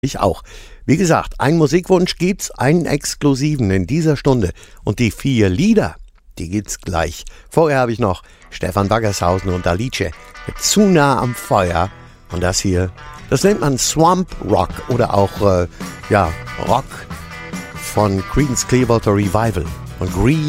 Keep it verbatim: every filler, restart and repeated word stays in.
Ich auch. Wie gesagt, einen Musikwunsch gibt's, einen exklusiven in dieser Stunde. Und die vier Lieder, die gibt's gleich. Vorher habe ich noch Stefan Baggershausen und Alice mit Zu nah am Feuer. Und das hier, das nennt man Swamp Rock oder auch äh, ja, Rock von Creedence Clearwater Revival und Green